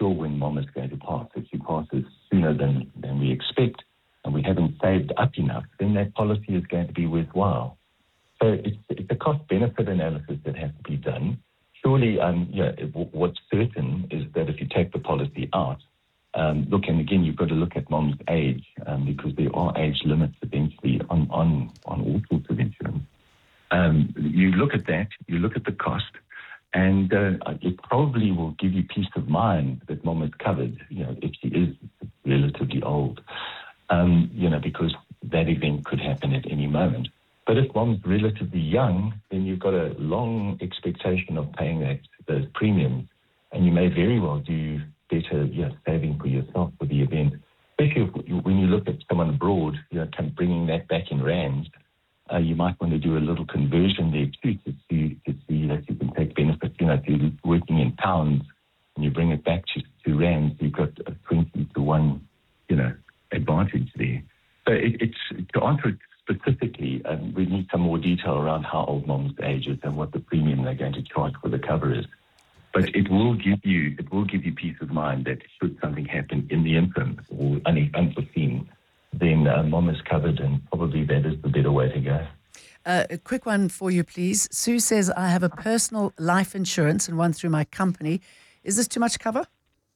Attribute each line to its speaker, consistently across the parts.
Speaker 1: sure when Mom is going to pass. If she passes sooner than we expect and we haven't saved up enough, then that policy is going to be worthwhile. So it's a cost-benefit analysis that has to be done. Surely, what's certain is that if you take the policy out, and again, you've got to look at Mom's age because there are age limits eventually on all sorts of insurance. You look at that, you look at the cost, and it probably will give you peace of mind that Mom is covered, if she is relatively old, because that event could happen at any moment. But if Mom's relatively young, then you've got a long expectation of paying those premiums, and you may very well do better saving for yourself for the event. Especially when you look at someone abroad, bringing that back in rands, you might want to do a little conversion there too to see that you can take benefit. If you're working in pounds and you bring it back to rands, you've got a 20-to-1, advantage there. So it's to answer it specifically, we need some more detail around how old Mom's age is and what the premium they're going to charge for the cover is. But it will give you peace of mind that should something happen in the interim or unforeseen, then Mom is covered, and probably that is the better way to go.
Speaker 2: A quick one for you, please. Sue says, I have a personal life insurance and one through my company. Is this too much cover?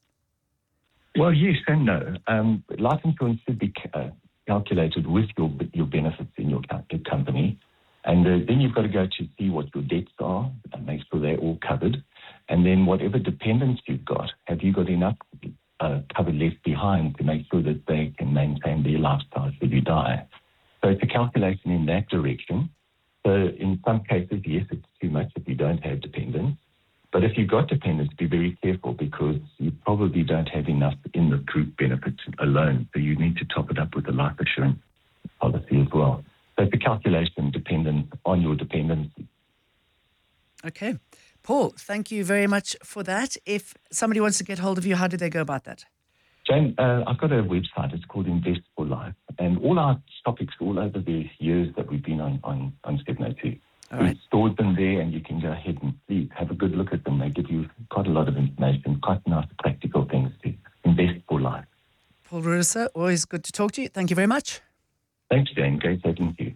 Speaker 1: Well, yes and no. Life insurance should be calculated with your benefits in your company. And then you've got to go to see what your debts are and make sure they're all covered. And then whatever dependents you've got, have you got enough cover left behind to make sure that they can maintain their lifestyle should you die? So it's a calculation in that direction. So in some cases, yes, it's too much if you don't have dependents. But if you've got dependents, be very careful because you probably don't have enough in the group benefits alone. So you need to top it up with a life insurance policy as well. So it's a calculation dependent on your dependency.
Speaker 2: Okay. Paul, thank you very much for that. If somebody wants to get hold of you, how do they go about that?
Speaker 1: Jane, I've got a website. It's called Invest for Life. And all our topics all over the years that we've been on 702. We've stored them there, and you can go ahead and please have a good look at them. They give you quite a lot of information, quite nice practical things to invest for life.
Speaker 2: Paul Rudiser, always good to talk to you. Thank you very much.
Speaker 1: Thanks, Jane. Great talking to you.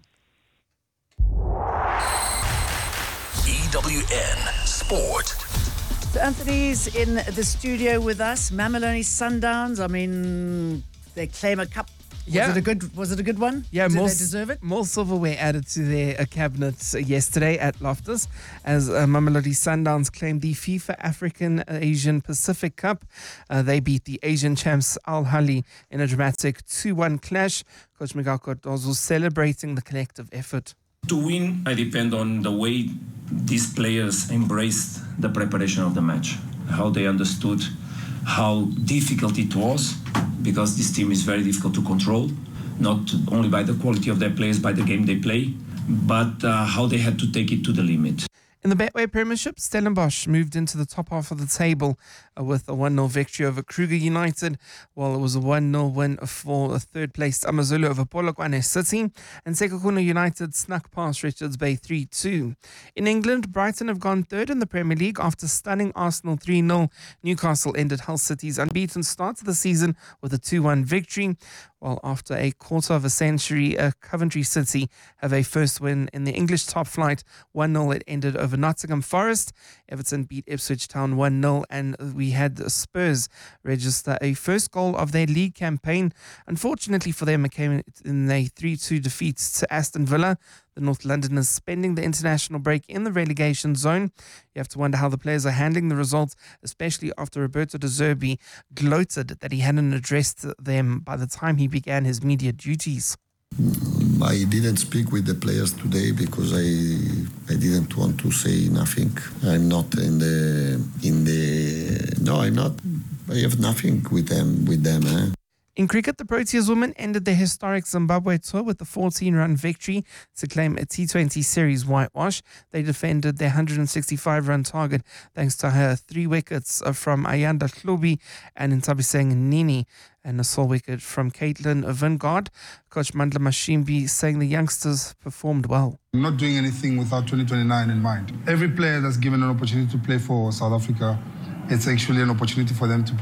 Speaker 3: EWN Sport.
Speaker 2: So Anthony's in the studio with us. Mamelodi Sundowns. I mean, they claim a cup.
Speaker 4: Yeah.
Speaker 2: Was it a good one?
Speaker 4: Yeah,
Speaker 2: Did they deserve it?
Speaker 4: More silverware added to their cabinets yesterday at Loftus as Mamelodi Sundowns claimed the FIFA African Asian Pacific Cup. They beat the Asian champs Al Ahly in a dramatic 2-1 clash. Coach Miguel Cardozo celebrating the collective effort.
Speaker 5: To win, I depend on the way these players embraced the preparation of the match, how they understood how difficult it was, because this team is very difficult to control, not only by the quality of their players, by the game they play, but how they had to take it to the limit.
Speaker 4: In the Betway Premiership, Stellenbosch moved into the top half of the table with a 1-0 victory over Kruger United, while it was a 1-0 win for third-placed Amazulu over Polokwane City, and Sekhukhune United snuck past Richards Bay 3-2. In England, Brighton have gone third in the Premier League after stunning Arsenal 3-0. Newcastle ended Hull City's unbeaten start to the season with a 2-1 victory, while after a quarter of a century, Coventry City have a first win in the English top flight. 1-0 it ended over Nottingham Forest. Everton beat Ipswich Town 1-0, and we had Spurs register a first goal of their league campaign. Unfortunately for them, it came in a 3-2 defeat to Aston Villa. The North Londoners spending the international break in the relegation zone. You have to wonder how the players are handling the results, especially after Roberto De Zerbi gloated that he hadn't addressed them by the time he began his media duties.
Speaker 6: I didn't speak with the players today because I didn't want to say nothing. I'm not no, I'm not. I have nothing with them.
Speaker 4: In cricket, the Proteas women ended their historic Zimbabwe tour with a 14-run victory to claim a T20 series whitewash. They defended their 165-run target thanks to her 3 wickets from Ayanda Hlubi and Ntabiseng Nini, and a sole wicket from Caitlin Vingard. Coach Mandla Mashimbi saying the youngsters performed well.
Speaker 7: I'm not doing anything without 2029 in mind. Every player that's given an opportunity to play for South Africa, it's actually an opportunity for them to